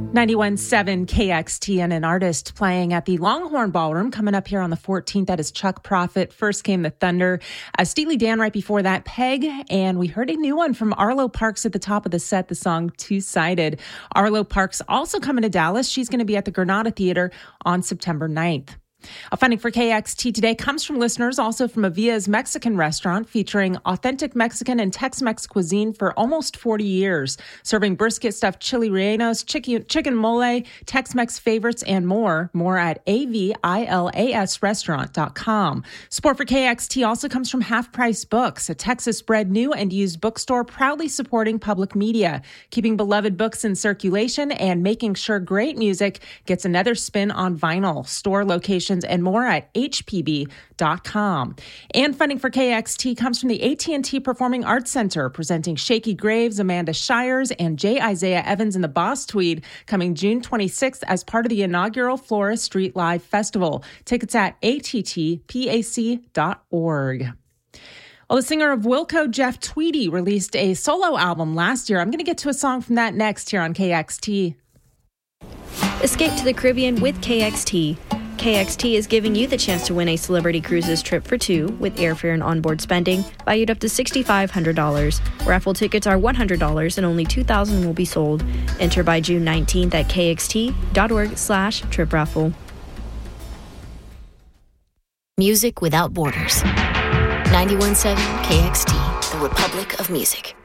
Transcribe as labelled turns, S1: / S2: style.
S1: 91.7 KXT, and an artist playing at the Longhorn Ballroom coming up here on the 14th. That is Chuck Prophet. First Came the Thunder. Steely Dan right before that, Peg. And we heard a new one from Arlo Parks at the top of the set, the song Two-Sided. Arlo Parks also coming to Dallas. She's going to be at the Granada Theater on September 9th. Funding for KXT today comes from listeners also from Avia's Mexican restaurant, featuring authentic Mexican and Tex-Mex cuisine for almost 40 years, serving brisket stuffed chili rellenos, chicken mole, Tex-Mex favorites, and more. More at avilasrestaurant.com. Support for KXT also comes from Half Price Books, a Texas-bred new and used bookstore proudly supporting public media, keeping beloved books in circulation and making sure great music gets another spin on vinyl. Store locations and more at hpb.com. And funding for KXT comes from the AT&T Performing Arts Center, presenting Shaky Graves, Amanda Shires, and J. Isaiah Evans in the Boss Tweed, coming June 26th as part of the inaugural Flora Street Live Festival. Tickets at attpac.org. Well, the singer of Wilco, Jeff Tweedy, released a solo album last year. I'm going to get to a song from that next here on KXT.
S2: Escape to the Caribbean with KXT. KXT is giving you the chance to win a Celebrity Cruises trip for two with airfare and onboard spending, valued up to $6,500. Raffle tickets are $100 and only 2,000 will be sold. Enter by June 19th at kxt.org/trip raffle.
S3: Music without borders. 91.7 KXT, the Republic of Music.